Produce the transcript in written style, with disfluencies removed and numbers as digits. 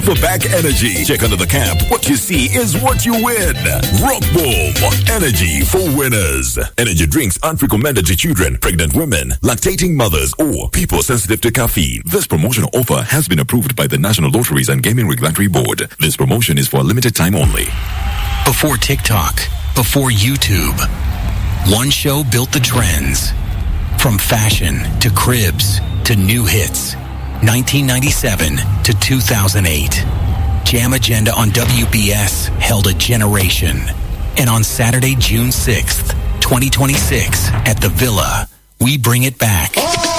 For back energy, check under the cap. What you see is what you win. Rock Boom, energy for winners. Energy drinks aren't recommended to children, pregnant women, lactating mothers, or people sensitive to caffeine. This promotional offer has been approved by the National Lotteries and Gaming Regulatory Board. This promotion is for a limited time only. Before TikTok, before YouTube, one show built the trends. From fashion to cribs to new hits. 1997 to 2008. Jam Agenda on WBS held a generation. And on Saturday, June 6th, 2026, at the Villa, we bring it back.